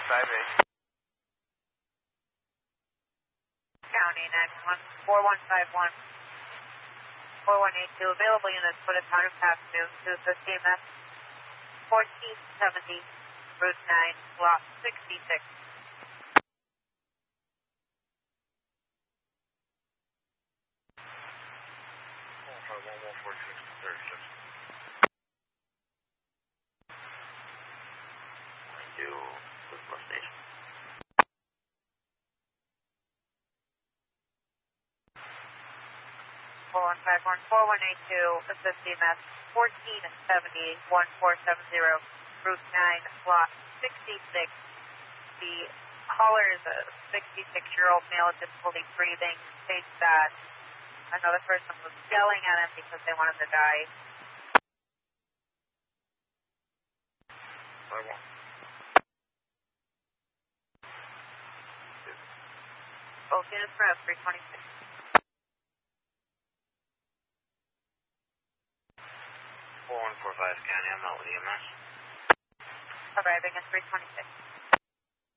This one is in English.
4158. County 911, 4151, 4182, available units put a town of Pasadena to the CMS 1470, Route 9, Block 66. 14636. To Whitmore Station. 4151, 4182, assist CMS 1470, 1470, Route 9, Block 66. The caller is a 66-year-old male with difficulty breathing. States that another person was yelling at him because they want him to die. 51. Both units for F326. 4145 County, I'm out with EMS. Arriving at 326.